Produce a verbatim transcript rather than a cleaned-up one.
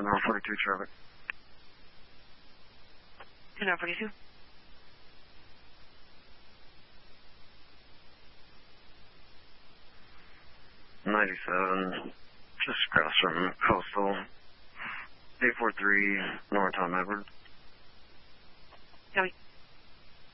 ten North forty-two traffic. ten North forty-two. ninety-seven, just across from Coastal. eight four three, North Tom Edward. Copy.